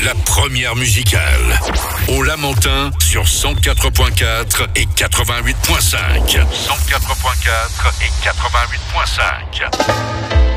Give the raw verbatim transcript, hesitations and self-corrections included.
la première musicale. Au Lamentin sur cent quatre point quatre et quatre-vingt-huit point cinq. cent quatre point quatre et quatre-vingt-huit point cinq.